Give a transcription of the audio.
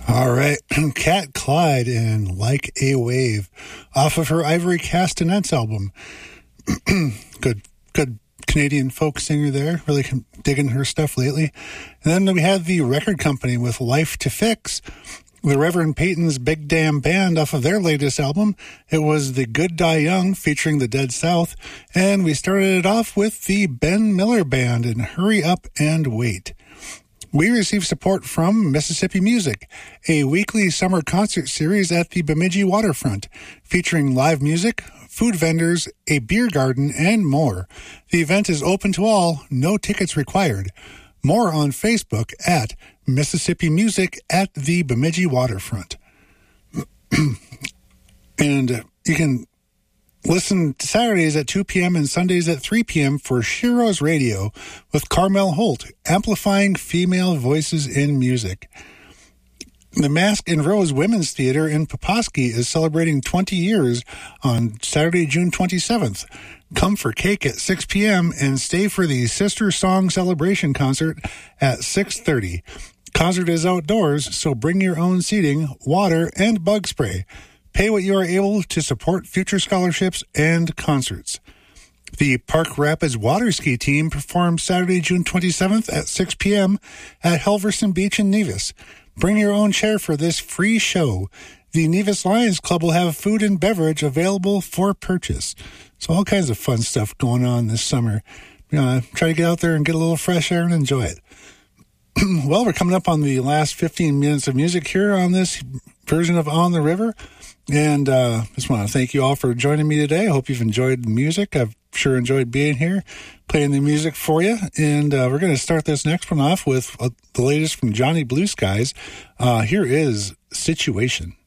All right. Cat Clyde in Like a Wave off of her Ivory Castanets album. Good Canadian folk singer there. Really digging her stuff lately. And then we had the record company with Life to Fix, the Reverend Peyton's Big Damn Band off of their latest album. It was The Good Die Young featuring the Dead South. And we started it off with the Ben Miller Band in Hurry Up and Wait. We received support from Mississippi Music, a weekly summer concert series at the Bemidji Waterfront, featuring live music, food vendors, a beer garden, and more. The event is open to all, no tickets required. More on Facebook at Mississippi Music at the Bemidji Waterfront. And you can listen to Saturdays at 2 p.m. and Sundays at 3 p.m. for Shiro's Radio with Carmel Holt, amplifying female voices in music. The Mask and Rose Women's Theater in Poposky is celebrating 20 years on Saturday, June 27th. Come for cake at 6 p.m. and stay for the Sister Song Celebration concert at 6:30. Concert is outdoors, so bring your own seating, water, and bug spray. Pay what you are able to support future scholarships and concerts. The Park Rapids Water Ski Team performs Saturday, June 27th at 6 p.m. at Helverson Beach in Nevis. Bring your own chair for this free show. The Nevis Lions Club will have food and beverage available for purchase. So all kinds of fun stuff going on this summer. Try to get out there and get a little fresh air and enjoy it. Well, we're coming up on the last 15 minutes of music here on this version of On the River. And just want to thank you all for joining me today. I hope you've enjoyed the music. I've sure enjoyed being here, playing the music for you. And we're going to start this next one off with the latest from Johnny Blue Skies. Here is Situation.